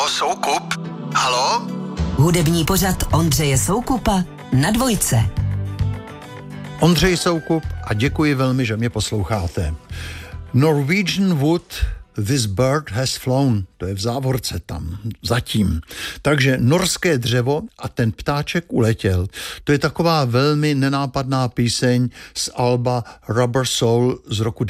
Halo, Soukup? Halo? Hudební pořad Ondřeje Soukupa na Dvojce. Ondřej Soukup a děkuji velmi, že mě posloucháte. Norwegian wood, this bird has flown. To je v závorce tam, zatím. Takže norské dřevo a ten ptáček uletěl. To je taková velmi nenápadná píseň z alba Rubber Soul z roku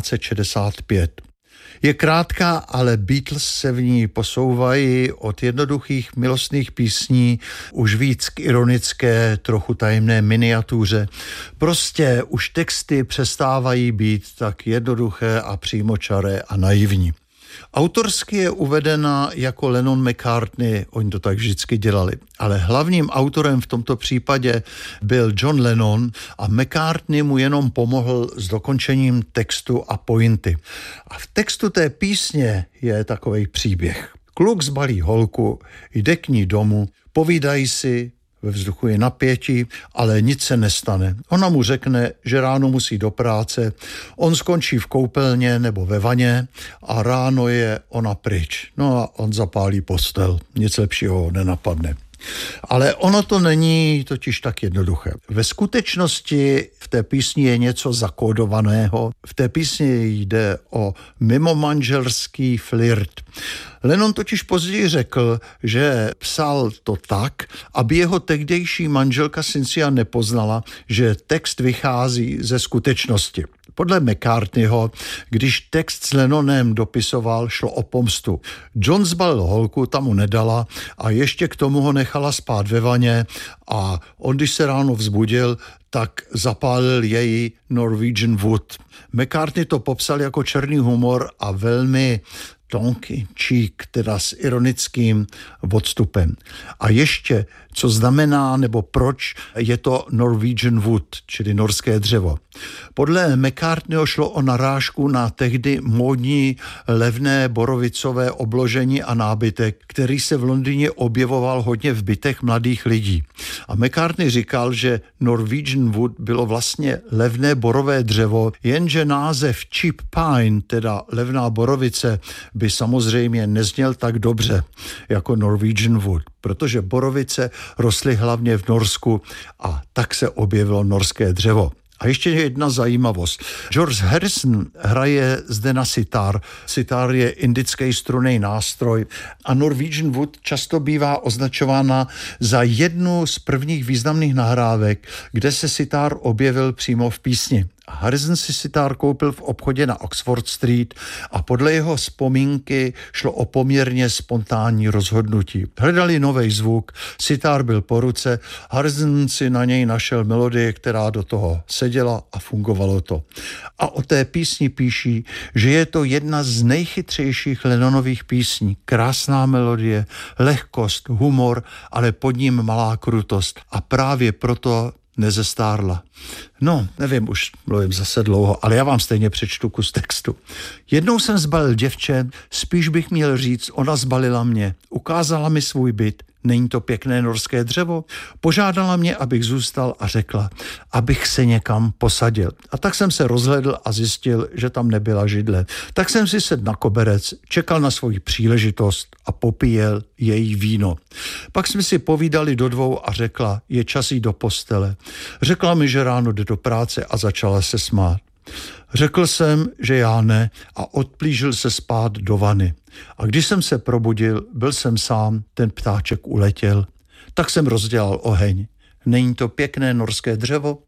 1965. Je krátká, ale Beatles se v ní posouvají od jednoduchých milostných písní už víc k ironické, trochu tajemné miniatuře. Prostě už texty přestávají být tak jednoduché a přímočaré a naivní. Autorsky je uvedena jako Lennon McCartney, oni to tak vždycky dělali, ale hlavním autorem v tomto případě byl John Lennon a McCartney mu jenom pomohl s dokončením textu a pointy. A v textu té písně je takovej příběh. Kluk zbalí holku, jde k ní domů, povídají si, ve vzduchu je napětí, ale nic se nestane. Ona mu řekne, že ráno musí do práce, on skončí v koupelně nebo ve vaně a ráno je ona pryč. No a on zapálí postel, nic lepšího nenapadne. Ale ono to není totiž tak jednoduché. Ve skutečnosti v té písni je něco zakódovaného. V té písni jde o mimomanželský flirt. Lennon totiž později řekl, že psal to tak, aby jeho tehdejší manželka Cynthia nepoznala, že text vychází ze skutečnosti. Podle McCartneyho, když text s Lennonem dopisoval, šlo o pomstu. John zbalil holku, ta mu nedala a ještě k tomu ho nechala spát ve vaně a on, když se ráno vzbudil, tak zapálil její Norwegian wood. McCartney to popsal jako černý humor a velmi tonky cheek, teda s ironickým odstupem. A ještě, co znamená, nebo proč je to Norwegian wood, čili norské dřevo. Podle McCartneyho šlo o narážku na tehdy módní levné borovicové obložení a nábytek, který se v Londýně objevoval hodně v bytech mladých lidí. A McCartney říkal, že Norwegian wood bylo vlastně levné borové dřevo, jenže název cheap pine, teda levná borovice, by samozřejmě nezněl tak dobře jako Norwegian wood, protože borovice rostly hlavně v Norsku a tak se objevilo norské dřevo. A ještě jedna zajímavost. George Harrison hraje zde na sitar. Sitar je indický strunný nástroj a Norwegian wood často bývá označována za jednu z prvních významných nahrávek, kde se sitar objevil přímo v písni. Harrison si sitar koupil v obchodě na Oxford Street a podle jeho vzpomínky šlo o poměrně spontánní rozhodnutí. Hledali nový zvuk, sitar byl po ruce, Harrison si na něj našel melodii, která do toho seděla a fungovalo to. A o té písni píší, že je to jedna z nejchytřejších Lennonových písní. Krásná melodie, lehkost, humor, ale pod ním malá krutost. A právě proto nezestárla. No, nevím, už mluvím zase dlouho, ale já vám stejně přečtu kus textu. Jednou jsem zbalil děvče, spíš bych měl říct, ona zbalila mě. Ukázala mi svůj byt. Není to pěkné norské dřevo? Požádala mě, abych zůstal a řekla, abych se někam posadil. A tak jsem se rozhledl a zjistil, že tam nebyla židle. Tak jsem si sedl na koberec, čekal na svoji příležitost a popíjel její víno. Pak jsme si povídali do dvou a řekla, je čas jít do postele. Řekla mi, že ráno jde do práce a začala se smát. Řekl jsem, že já ne a odplížil se spát do vany. A když jsem se probudil, byl jsem sám, ten ptáček uletěl. Tak jsem rozdělal oheň. Není to pěkné norské dřevo?